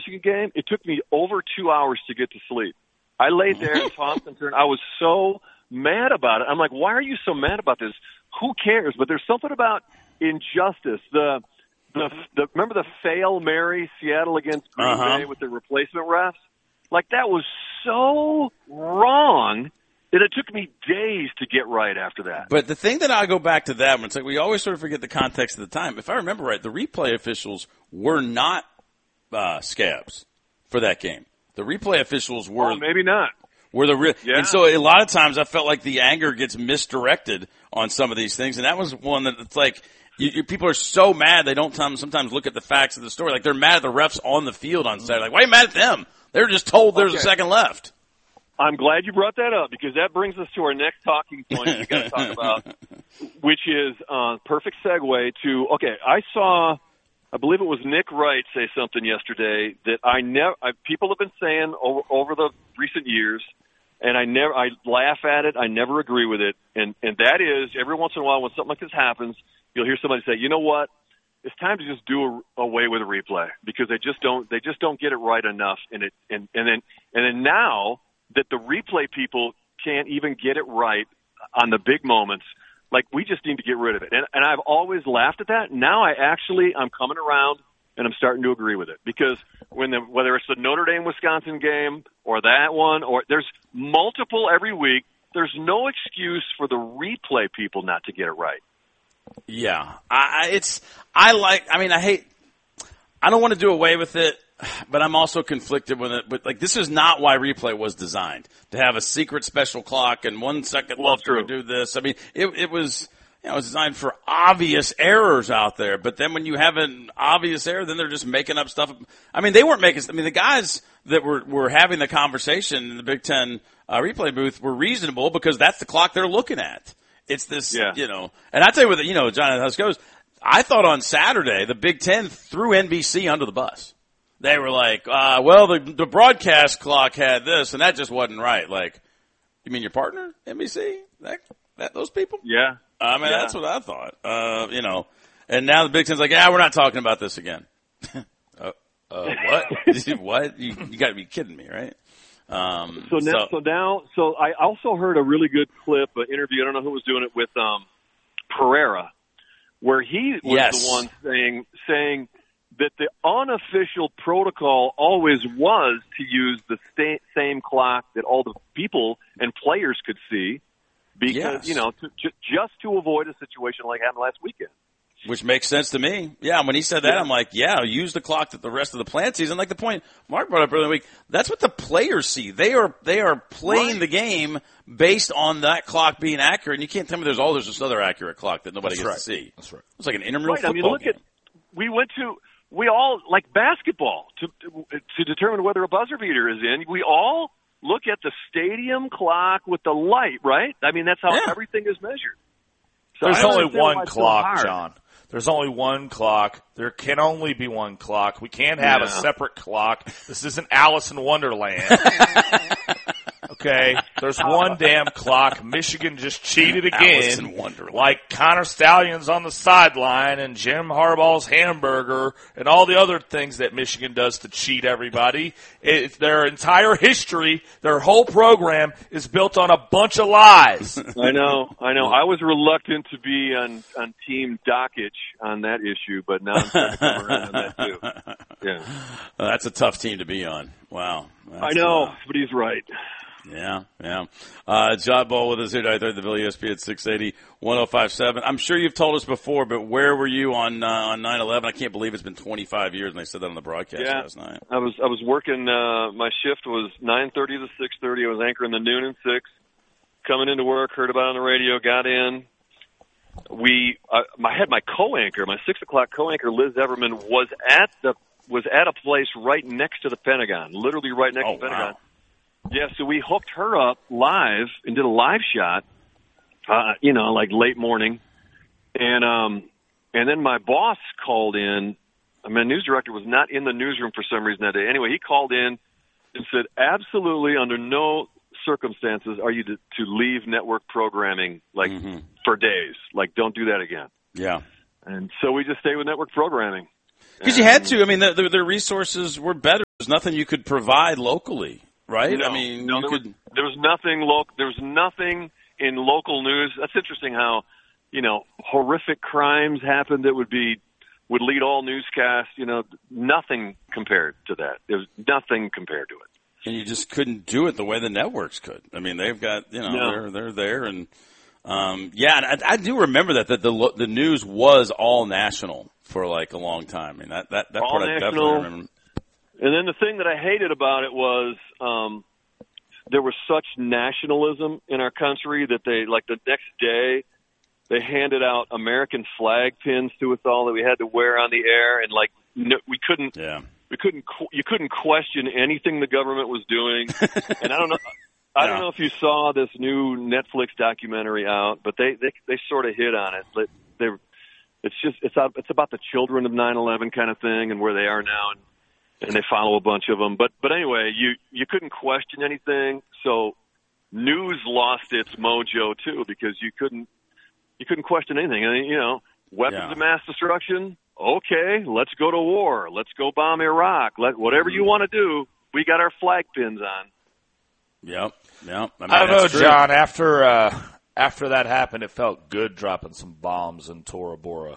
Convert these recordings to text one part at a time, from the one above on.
Michigan game, it took me over 2 hours to get to sleep. I laid there and Thompson turned. I was so mad about it. I'm like, why are you so mad about this? Who cares? But there's something about injustice. Remember the fail Mary Seattle against Green Bay with the replacement refs? Like, that was so wrong that it took me days to get right after that. But the thing that I go back to that one, it's like we always sort of forget the context of the time. If I remember right, the replay officials were not scabs for that game. The replay officials were. Oh, maybe not. Were the real, yeah. And so a lot of times I felt like the anger gets misdirected on some of these things, and that was one that it's like people are so mad they don't sometimes look at the facts of the story. Like they're mad at the refs on the field on Saturday. Like, why are you mad at them? They were just told there's a second left. I'm glad you brought that up because that brings us to our next talking point we got to talk about, which is perfect segue to. Okay, I believe it was Nick Wright say something yesterday that people have been saying over the recent years. And I laugh at it. I never agree with it. And that is, every once in a while when something like this happens, you'll hear somebody say, you know what? It's time to just do away with a replay because they just don't get it right enough. And then now that the replay people can't even get it right on the big moments, like we just need to get rid of it. And I've always laughed at that. Now I'm coming around. And I'm starting to agree with it because whether it's the Notre Dame-Wisconsin game or that one, or there's multiple every week, there's no excuse for the replay people not to get it right. Yeah. I don't want to do away with it, but I'm also conflicted with it. But, like, this is not why replay was designed, to have a secret special clock and 1 second left to do this. I mean, it was... it was designed for obvious errors out there, but then when you have an obvious error, then they're just making up stuff. I mean, the guys that were having the conversation in the Big Ten replay booth were reasonable because that's the clock they're looking at. It's this, and I tell you what, John, how this goes. I thought on Saturday the Big Ten threw NBC under the bus. They were like, the broadcast clock had this, and that just wasn't right. Like, you mean your partner, NBC? Those people? Yeah. That's what I thought. And now the Big Ten's like, we're not talking about this again. What? What? You got to be kidding me, right? So I also heard a really good clip, an interview. I don't know who was doing it with Pereira, where he was the one saying that the unofficial protocol always was to use the same clock that all the people and players could see. Because, just to avoid a situation like happened last weekend. Which makes sense to me. Yeah, when he said that, I'm like, use the clock that the rest of the plant sees. And like the point Mark brought up earlier in the week, that's what the players see. They are playing the game based on that clock being accurate. And you can't tell me there's this other accurate clock that nobody gets to see. That's right. It's like an intramural football game. We all, like basketball, to determine whether a buzzer beater is in, we all look at the stadium clock with the light, right? I mean, that's how everything is measured. So there's only one clock, John. There's only one clock. There can only be one clock. We can't have a separate clock. This isn't Alice in Wonderland. Okay, there's one damn clock. Michigan just cheated again, like Connor Stalions on the sideline and Jim Harbaugh's hamburger and all the other things that Michigan does to cheat everybody. Their entire history, their whole program is built on a bunch of lies. I know. I was reluctant to be on Team Dockich on that issue, but now I'm starting to come around on that too. Yeah, that's a tough team to be on. Wow, I know, but he's right. Yeah. John Ball with us here tonight at the Ville ESP at 680-1057. I'm sure you've told us before, but where were you on 9/11? I can't believe it's been 25 years, and they said that on the broadcast last night. I was working. My shift was 9:30 to 6:30. I was anchoring the noon and 6. Coming into work, heard about it on the radio, got in. I had my co-anchor, my 6 o'clock co-anchor, Liz Everman, was at a place right next to the Pentagon, literally right next to the Pentagon. Wow. Yeah, so we hooked her up live and did a live shot, like late morning. And then my boss called in. My news director was not in the newsroom for some reason that day. Anyway, he called in and said, absolutely under no circumstances are you to leave network programming, for days. Like, don't do that again. Yeah. And so we just stayed with network programming. Because you had to. I mean, their resources were better. There's nothing you could provide locally, right? No, I mean, there was nothing local. There was nothing in local news. That's interesting how, horrific crimes happened that would lead all newscasts. Nothing compared to that. There's nothing compared to it. And you just couldn't do it the way the networks could. I mean, they've got, they're there. And, and I do remember that the news was all national for like a long time. I mean, that part I definitely remember. And then the thing that I hated about it was, there was such nationalism in our country that they, like the next day, they handed out American flag pins to us all that we had to wear on the air. And like, you couldn't question anything the government was doing. And I don't know if you saw this new Netflix documentary out, but they sort of hit on it. It's about the children of 9/11 kind of thing and where they are now, and they follow a bunch of them. But anyway, you couldn't question anything, so news lost its mojo too because you couldn't question anything. And weapons of mass destruction. Okay, let's go to war. Let's go bomb Iraq. Whatever you want to do, we got our flag pins on. Yep. I don't know, John. After that happened, it felt good dropping some bombs in Tora Bora.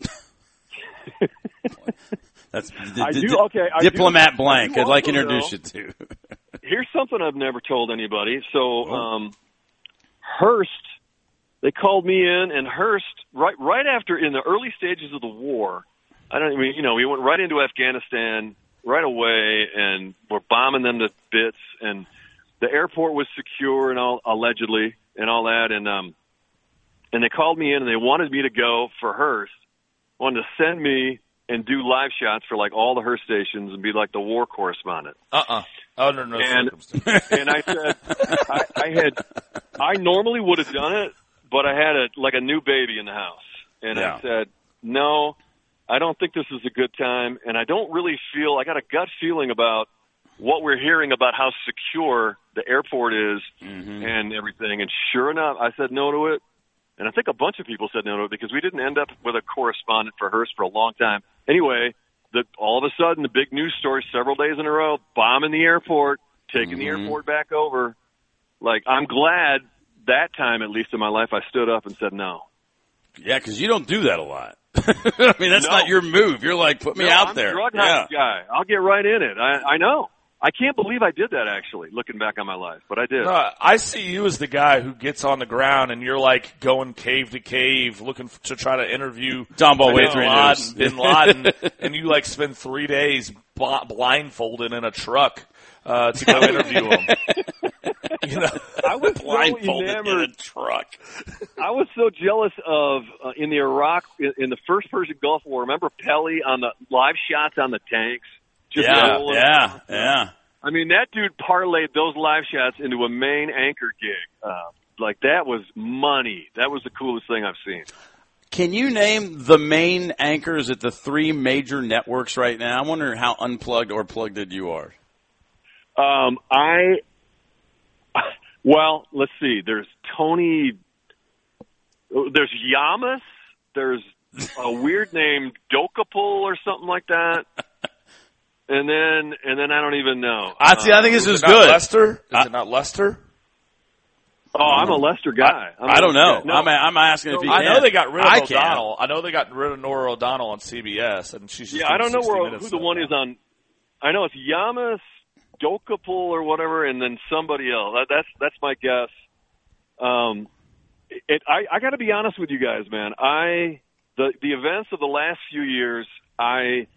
That's Diplomat blank. I'd like to introduce you to. Here's something I've never told anybody. So, Hearst, they called me in, and Hearst, right after, in the early stages of the war, we went right into Afghanistan right away, and we're bombing them to bits, and the airport was secure and all, allegedly, and all that, and they called me in, and they wanted me to go for Hearst, wanted to send me and do live shots for like all the Hearst stations and be like the war correspondent. Under no circumstance. And I said, I normally would have done it, but I had a new baby in the house. And I said, no, I don't think this is a good time. And I don't really I got a gut feeling about what we're hearing about how secure the airport is and everything. And sure enough, I said no to it. And I think a bunch of people said no to it because we didn't end up with a correspondent for Hearst for a long time. Anyway, all of a sudden, the big news story several days in a row, bombing the airport, taking the airport back over. Like, I'm glad that time, at least in my life, I stood up and said no. Yeah, because you don't do that a lot. I mean, that's not your move. You're like, put me out there. I'm a drug house guy. I'll get right in it. I know. I can't believe I did that, actually, looking back on my life, but I did. No, I see you as the guy who gets on the ground and you're like going cave to cave looking to try to interview John Ball Bin Laden, and you like spend 3 days blindfolded in a truck to go interview him. I was blindfolded in a truck. I was so jealous of in the Iraq, in the first Persian Gulf War. Remember Pelly on the live shots on the tanks? Yeah. I mean, that dude parlayed those live shots into a main anchor gig. Like, that was money. That was the coolest thing I've seen. Can you name the main anchors at the 3 major networks right now? I wonder how unplugged or plugged in you are. Well, let's see. There's Tony. There's Yamas. There's a weird name, Dokapul or something like that. And then I don't even know. I think this is good. Lester? Is it not Lester? Oh, I'm a Lester guy. I don't know. No. I'm asking if you can. I know they got rid of O'Donnell. I know they got rid of Nora O'Donnell on CBS, and she's just I don't know who the one is on. I know it's Yamas, Dokapul, or whatever, and then somebody else. That's my guess. I got to be honest with you guys, man. The events of the last few years, I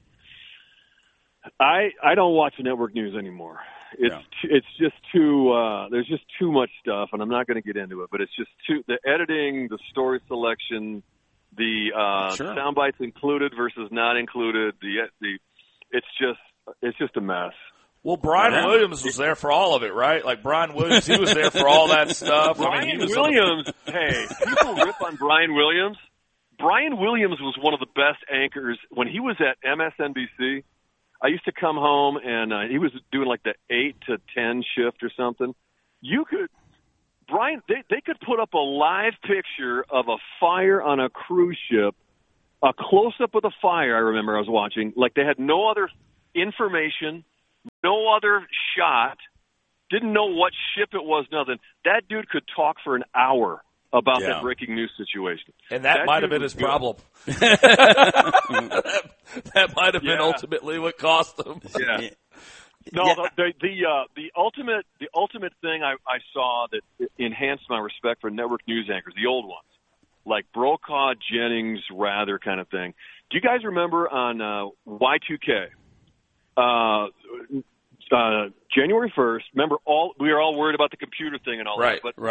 don't watch network news anymore. It's just too there's just too much stuff, and I'm not going to get into it. But it's just the editing, the story selection, the sound bites included versus not included. It's just a mess. Well, Brian Williams was there for all of it, right? Like Brian Williams, he was there for all that stuff. Brian Williams, hey, people rip on Brian Williams. Brian Williams was one of the best anchors when he was at MSNBC. I used to come home, and he was doing like the 8 to 10 shift or something. They could put up a live picture of a fire on a cruise ship, a close-up of the fire, I remember I was watching. Like, they had no other information, no other shot, didn't know what ship it was, nothing. That dude could talk for an hour about that breaking news situation. And that might have been his problem. That might have been ultimately what cost him. Yeah. No, the ultimate thing I saw that enhanced my respect for network news anchors, the old ones, like Brokaw, Jennings, Rather kind of thing. Do you guys remember on Y2K? January 1st, remember we were all worried about the computer thing and all that. But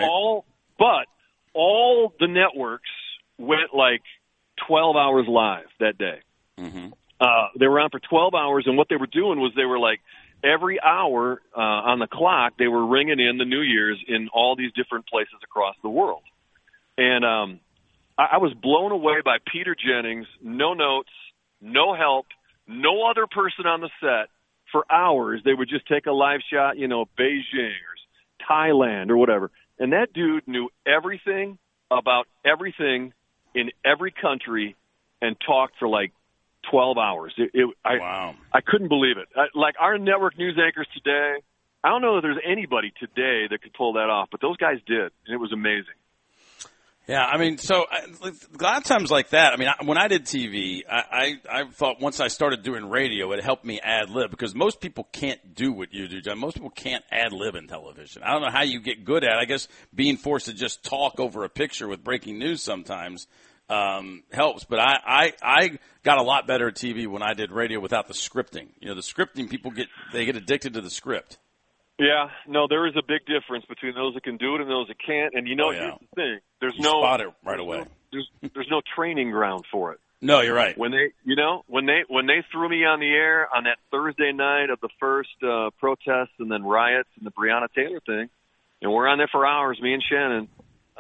all the networks went like 12 hours live that day. Mm-hmm. They were on for 12 hours, and what they were doing was they were like every hour on the clock, they were ringing in the New Year's in all these different places across the world. And I was blown away by Peter Jennings, no notes, no help, no other person on the set. For hours, they would just take a live shot, Beijing or Thailand or whatever. And that dude knew everything about everything in every country and talked for like 12 hours. Wow. I couldn't believe it. Like our network news anchors today, I don't know if there's anybody today that could pull that off, but those guys did, and it was amazing. Yeah, I mean, so a lot of times like that, I mean, when I did TV, I thought once I started doing radio, it helped me ad-lib because most people can't do what you do, John. Most people can't ad-lib in television. I don't know how you get good at it. I guess being forced to just talk over a picture with breaking news sometimes helps. But I got a lot better at TV when I did radio without the scripting. The scripting, people get addicted to the script. Yeah, no, there is a big difference between those that can do it and those that can't. And here's the thing: you spot it right away. There's no training ground for it. No, you're right. When they threw me on the air on that Thursday night of the first protests and then riots and the Breonna Taylor thing, and we're on there for hours, me and Shannon.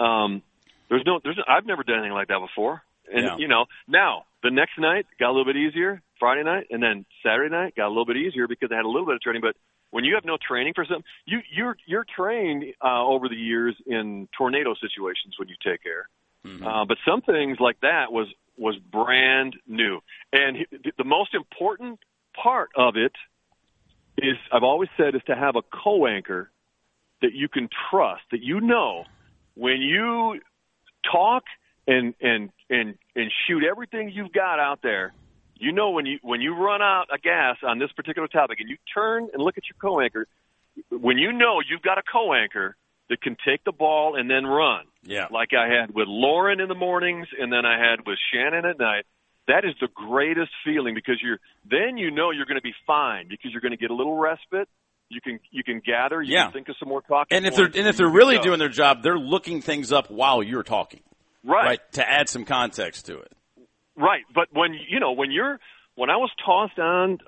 I've never done anything like that before. And now the next night got a little bit easier, Friday night, and then Saturday night got a little bit easier because I had a little bit of training, but. When you have no training for something, you're trained over the years in tornado situations when you take air. Mm-hmm. But some things like that was brand new. And the most important part of it is, I've always said, is to have a co-anchor that you can trust, that when you talk and shoot everything you've got out there, when you run out of gas on this particular topic and you turn and look at your co-anchor, when you've got a co-anchor that can take the ball and then run, like I had with Lauren in the mornings and then I had with Shannon at night, that is the greatest feeling because you're going to be fine because you're going to get a little respite. You can gather, you can think of some more talking points. And if they're really doing their job, they're looking things up while you're talking, right? To add some context to it. Right, but when I was tossed on,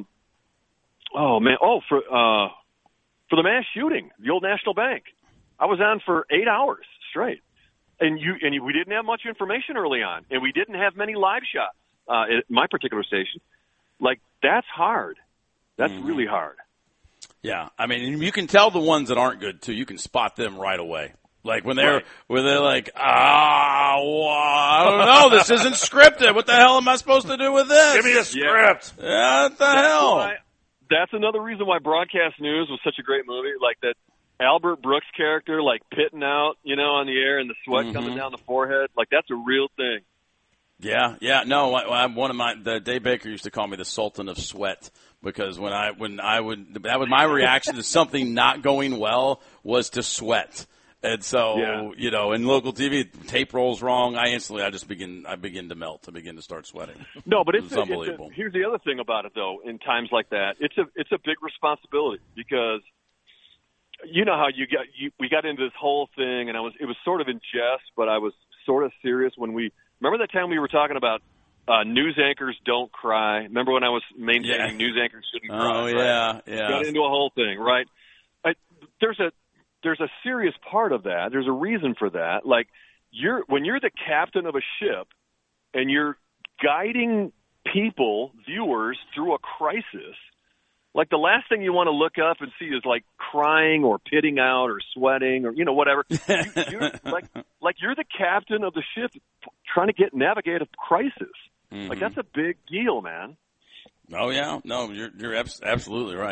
for the mass shooting, the Old National Bank, I was on for 8 hours straight, and we didn't have much information early on, and we didn't have many live shots at my particular station. Like that's hard. That's really hard. Yeah, I mean, you can tell the ones that aren't good too. You can spot them right away. Like when they're like, I don't know, this isn't scripted. What the hell am I supposed to do with this? Give me a script. Yeah, what the hell? That's another reason why Broadcast News was such a great movie. Like that Albert Brooks character, like pitting out, on the air and the sweat coming down the forehead. Like that's a real thing. Yeah. No, Dave Baker used to call me the Sultan of Sweat because that was my reaction to something not going well was to sweat. And so, in local TV, tape rolls wrong. I begin to melt. I begin to start sweating. No, but it's unbelievable. Here's the other thing about it, though. In times like that, it's a big responsibility because you know how we got into this whole thing, and it was sort of in jest, but I was sort of serious when remember that time we were talking about news anchors don't cry. Remember when I was maintaining news anchors shouldn't cry? Oh yeah, right? Got into a whole thing, right? There's a serious part of that. There's a reason for that. Like when you're the captain of a ship and you're guiding viewers through a crisis, like the last thing you want to look up and see is like crying or pitting out or sweating or whatever. You're you're the captain of the ship trying to navigate a crisis. Mm-hmm. Like that's a big deal, man. Oh yeah, no, you're absolutely right.